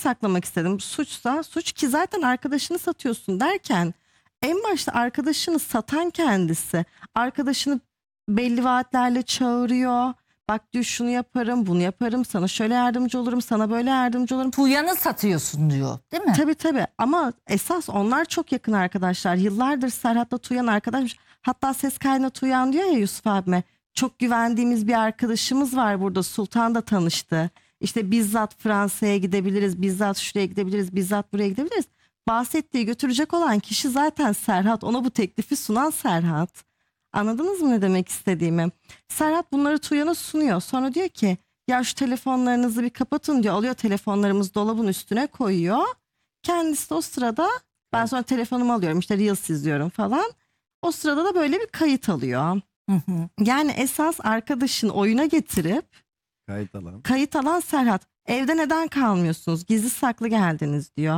saklamak istedim. Suçsa suç, ki zaten arkadaşını satıyorsun derken en başta arkadaşını satan kendisi. Arkadaşını belli vaatlerle çağırıyor. Bak diyor, şunu yaparım, bunu yaparım, sana şöyle yardımcı olurum, sana böyle yardımcı olurum. Tuğyan'ı satıyorsun diyor, değil mi? Tabii ama esas onlar çok yakın arkadaşlar. Yıllardır Serhat'la Tuğyan arkadaşmış. Hatta ses kaydına Tuğyan diyor ya Yusuf abime. Çok güvendiğimiz bir arkadaşımız var burada. Sultan da tanıştı. İşte bizzat Fransa'ya gidebiliriz, bizzat şuraya gidebiliriz, bizzat buraya gidebiliriz. Bahsettiği, götürecek olan kişi zaten Serhat. Ona bu teklifi sunan Serhat. Anladınız mı ne demek istediğimi? Serhat bunları Tuğyan'a sunuyor. Sonra diyor ki ya şu telefonlarınızı bir kapatın diyor. Alıyor, telefonlarımızı dolabın üstüne koyuyor. Kendisi de o sırada, ben sonra telefonumu alıyorum, işte Reels izliyorum falan. O sırada da böyle bir kayıt alıyor. Yani esas arkadaşını oyuna getirip kayıt alan Serhat. Evde neden kalmıyorsunuz? Gizli saklı geldiniz diyor.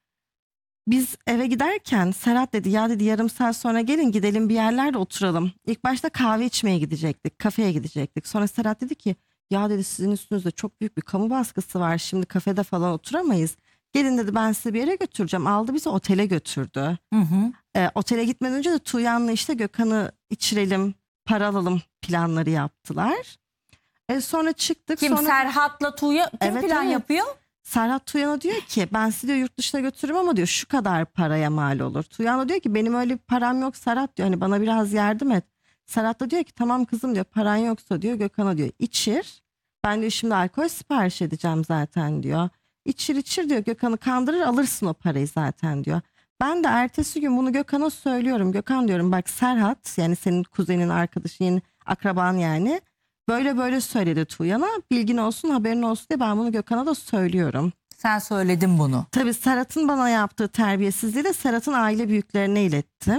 Biz eve giderken Serhat dedi ya dedi yarım saat sonra gelin, gidelim bir yerlerde oturalım. İlk başta kahve içmeye gidecektik, kafeye gidecektik. Sonra Serhat dedi ki ya dedi sizin üstünüzde çok büyük bir kamu baskısı var, şimdi kafede falan oturamayız. Gelin dedi, ben sizi bir yere götüreceğim. Aldı bizi otele götürdü. Otele gitmeden önce de Tuğyan'la işte Gökhan'ı içirelim, para alalım planları yaptılar. Sonra çıktık. Kim, sonra... Serhat'la Tuğyan kim plan yapıyor? Serhat Tuğyan'a diyor ki ben sizi diyor yurt dışına götürürüm ama diyor şu kadar paraya mal olur. Tuğyan da diyor ki benim öyle bir param yok Serhat diyor, hani bana biraz yardım et. Serhat da diyor ki tamam kızım diyor, paran yoksa diyor Gökhan'a diyor içir. Ben diyor şimdi alkol sipariş edeceğim zaten diyor. İçir diyor, Gökhan'ı kandırır alırsın o parayı zaten diyor. Ben de ertesi gün bunu Gökhan'a söylüyorum. Gökhan diyorum bak Serhat, yani senin kuzenin, arkadaşın, akraban yani. Böyle söyledi Tuğyan'a, bilgin olsun, haberin olsun diye ben bunu Gökhan'a da söylüyorum. Sen söyledin bunu. Tabii Serhat'ın bana yaptığı terbiyesizliği de Serhat'ın aile büyüklerine ilettim.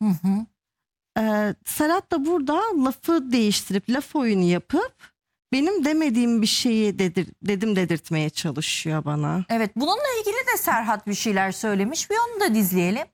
Serhat da burada lafı değiştirip laf oyunu yapıp benim demediğim bir şeyi dedirtmeye çalışıyor bana. Evet, bununla ilgili de Serhat bir şeyler söylemiş. Bir onu da izleyelim.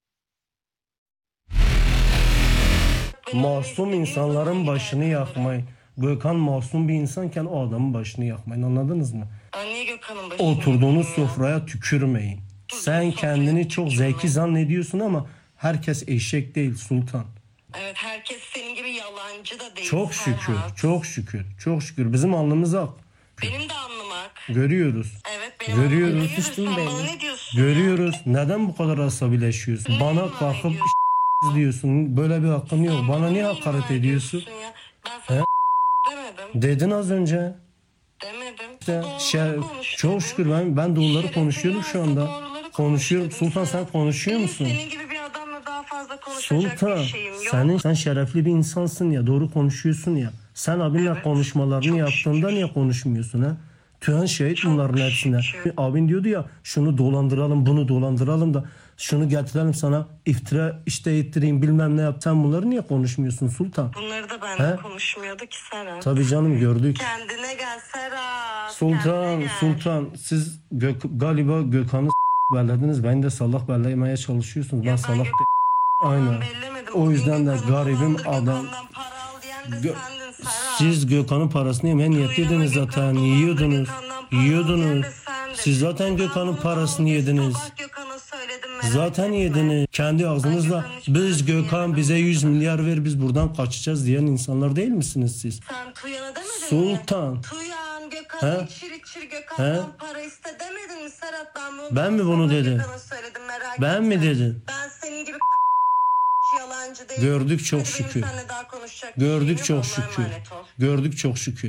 Masum insanların başını yakmayın. Gökhan masum bir insanken o adamın başını yakmayın, anladınız mı? Niye Gökhan'ın başını Oturduğunuz sofraya tükürmeyin. Sen kendini çok zeki zannediyorsun ama herkes eşek değil Sultan. Evet, herkes senin gibi yalancı da değil. Çok şükür, Serhat. çok şükür. Bizim alnımız ak. Benim de alnım ak. Görüyoruz. Evet, benim Görüyoruz. alnım ak. Sen bana ne diyorsun? Görüyoruz. Neden bu kadar asabileşiyorsun? Bana kalkıp diyorsun. Böyle bir hakkın yok. Bana niye hakaret ediyorsun? Ya? Ben sana demedim. Dedin az önce. Demedim. İşte Doğruları konuş çok dedim. şükür ben doğruları konuşuyorum şu anda. Doğruları Konuşuyorum. konuş Sultan dedim. sen konuşuyor Benim musun? senin gibi bir adamla daha fazla konuşacak Sultan bir şeyim yok. sen şerefli bir insansın ya, doğru konuşuyorsun ya. Sen abinle Evet, konuşmalarını çok yaptığında niye konuşmuyorsun ha? Tühen şehit Çok bunların hepsine. şükür. Abin diyordu ya şunu dolandıralım, bunu dolandıralım da şunu getirelim sana iftira işte ettireyim bilmem ne yap. Sen bunları niye konuşmuyorsun Sultan? Bunları da benimle He? konuşmuyordu ki Serhat. Tabii canım gördük. Kendine gel Serhat. Sultan, kendine gel. Sultan siz galiba Gökhan'ı bellediniz. Beni de salak bellemeye çalışıyorsunuz. Ben Ya salak Gökhan'ı Aynen. bellemedim. O yüzden de Gökhan'ı garibim dolandır, adam. Gökhan'dan para al diyen de sendin Serhat. Siz Gökhan'ın parasını yemeye niyetliydiniz Tuğyan'a zaten. Gökhan Yiyordunuz. dolandır, Gökhan'dan para al Yiyordunuz. diyen de sendin. Siz zaten Ben Gökhan'ın bunu parasını doğru yediniz. sabah Gökhan'a söyledim, merak Zaten etme. yediniz. Kendi ağzınızla Gökhan'ın hiçbir biz parasını Gökhan yemedim. bize 100 milyar ver biz buradan kaçacağız diyen insanlar değil misiniz siz? Sen Tuğyan'a demedin Sultan. mi? Tuğyan Gökhan'ı He? içir Gökhan'dan He? para iste demedin mi Serhat? Ben mi bunu sabah dedim? Gökhan'a söyledim, merak Ben etme. mi dedim? Ben senin gibi yalancı değilim. Gördük çok Hadi benim şükür. seninle daha konuşacak bir Gördük şeyim yok, çok Allah'a şükür. emanet ol. Gördük çok şükür.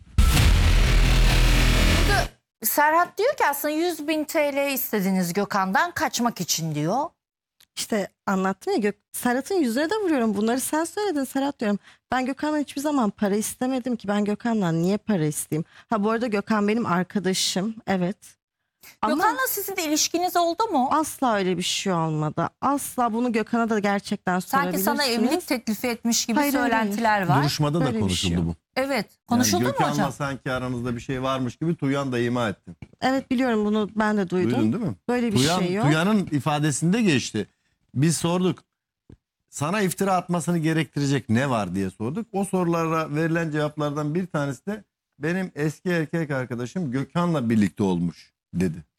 Serhat diyor ki aslında 100.000 TL istediniz Gökhan'dan kaçmak için diyor. İşte anlattım ya, Serhat'ın yüzüne de vuruyorum. Bunları sen söyledin Serhat diyorum. Ben Gökhan'dan hiçbir zaman para istemedim ki. Ben Gökhan'dan niye para isteyeyim? Ha bu arada Gökhan benim arkadaşım. Evet. Ama Gökhan'la sizin de ilişkiniz oldu mu? asla öyle bir şey olmadı. Asla, bunu Gökhan'a da gerçekten Sanki sorabilirsiniz. sana evlilik teklifi etmiş gibi Hayır, söylentiler var. Duruşmada da Böyle bir konuşuldu şey yok. bu. Evet. Konuşuldu Yani mu Gökhan'la hocam? sanki aranızda bir şey varmış gibi Tuğyan da ima etti. Evet biliyorum, bunu ben de duydum. Duydun değil mi? Böyle bir şey yok. Tuğyan'ın ifadesinde geçti. Biz sorduk. Sana iftira atmasını gerektirecek ne var diye sorduk. O sorulara verilen cevaplardan bir tanesi de benim eski erkek arkadaşım Gökhan'la birlikte olmuş dedi.